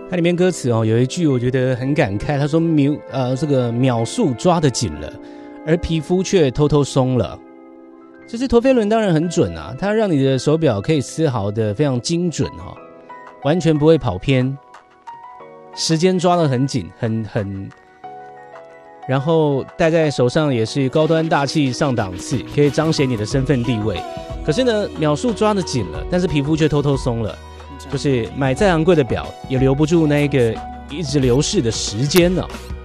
它里面歌词有一句我觉得很感慨，他说这个秒数抓得紧了，而皮肤却偷偷松了。这陀飞轮当然很准啊，它让你的手表可以丝毫的非常精准完全不会跑偏，时间抓得很紧，然后戴在手上也是高端大气上档次，可以彰显你的身份地位。可是呢，秒数抓得紧了，但是皮肤却偷偷松了。就是买再昂贵的表，也留不住那个一直流逝的时间呢。